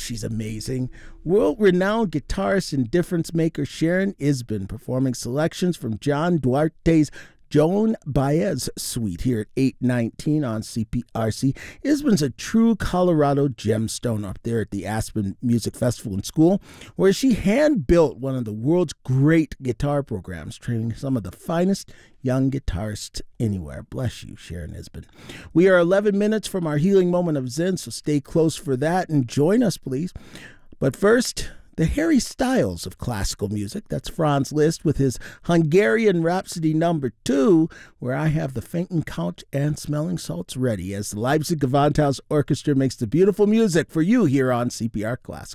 she's amazing. World-renowned guitarist and difference maker Sharon Isbin performing selections from John Duarte's Joan Baez Suite here at 8:19 on CPRC. Isbin's a true Colorado gemstone up there at the Aspen Music Festival and School, where she hand-built one of the world's great guitar programs, training some of the finest young guitarists anywhere. Bless you, Sharon Isbin. We are 11 minutes from our healing moment of Zen, so stay close for that and join us, please. But first, the Harry Styles of classical music. That's Franz Liszt with his Hungarian Rhapsody No. 2, where I have the fainting couch and smelling salts ready as the Leipzig Gewandhaus Orchestra makes the beautiful music for you here on CPR Classic.